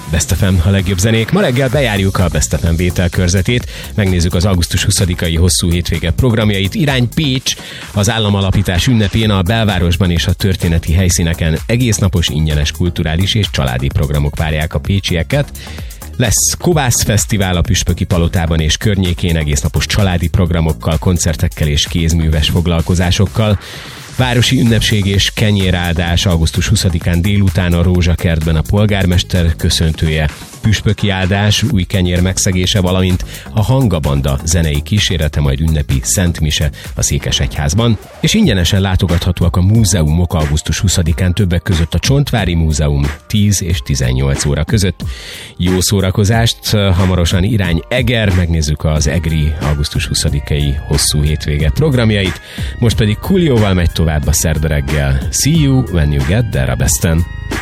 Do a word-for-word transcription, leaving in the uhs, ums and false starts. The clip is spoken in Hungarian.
Best ef em, a legjobb zenék. Ma reggel bejárjuk a Best ef em vételkörzetét, megnézzük az augusztus huszadikai hosszú hétvége programjait. Irány Pécs, az államalapítás ünnepén a belvárosban és a történeti helyszíneken egésznapos ingyenes kulturális és családi programok várják a pécsieket. Lesz Kovász Fesztivál a Püspöki Palotában és környékén egésznapos családi programokkal, koncertekkel és kézműves foglalkozásokkal. Városi ünnepség és kenyéráldás augusztus huszadikán délután a Rózsakertben a polgármester köszöntője, püspöki áldás, új kenyér megszegése, valamint a Hangabanda zenei kísérete, majd ünnepi szentmise a Székesegyházban. És ingyenesen látogathatóak a múzeumok augusztus huszadikán, többek között a Csontvári Múzeum tíz és tizennyolc óra között. Jó szórakozást, hamarosan irány Eger, megnézzük az egri augusztus huszadikai hosszú hétvége programjait, most pedig Coolioval megy tovább a szerda reggel. See you when you get there, a Besten.